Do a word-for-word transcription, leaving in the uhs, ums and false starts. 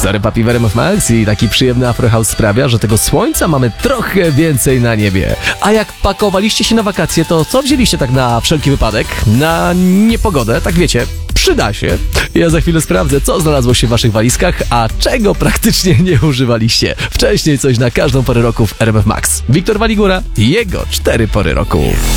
Stary Papi w R M F Max i taki przyjemny Afro House sprawia, że tego słońca mamy trochę więcej na niebie. A jak pakowaliście się na wakacje, to co wzięliście tak na wszelki wypadek? Na niepogodę, tak wiecie, przyda się. Ja za chwilę sprawdzę, co znalazło się w waszych walizkach, a czego praktycznie nie używaliście. Wcześniej coś na każdą porę roku w R M F Max. Wiktor Waligura i jego cztery pory roku.